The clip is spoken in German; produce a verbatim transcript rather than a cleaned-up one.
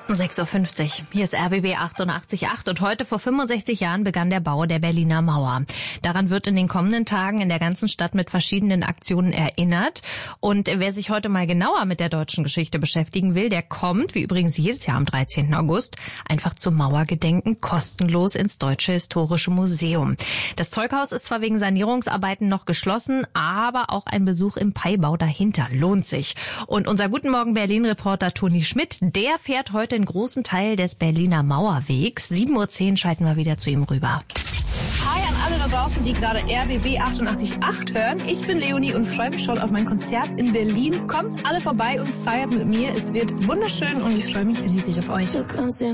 sechs Uhr fünfzig. Hier ist R B B achtundachtzig Komma acht und heute vor fünfundsechzig Jahren begann der Bau der Berliner Mauer. Daran wird in den kommenden Tagen in der ganzen Stadt mit verschiedenen Aktionen erinnert. Und wer sich heute mal genauer mit der deutschen Geschichte beschäftigen will, der kommt, wie übrigens jedes Jahr am dreizehnten August, einfach zum Mauergedenken kostenlos ins Deutsche Historische Museum. Das Zeughaus ist zwar wegen Sanierungsarbeiten noch geschlossen, aber auch ein Besuch im Peibau dahinter lohnt sich. Und unser Guten Morgen Berlin-Reporter Toni Schmidt, der fährt heute einen großen Teil des Berliner Mauerwegs. sieben Uhr zehn schalten wir wieder zu ihm rüber. Hi an alle da draußen, die gerade R B B achtundachtzig Komma acht hören. Ich bin Leonie und freue mich schon auf mein Konzert in Berlin. Kommt alle vorbei und feiert mit mir. Es wird wunderschön und ich freue mich riesig auf euch.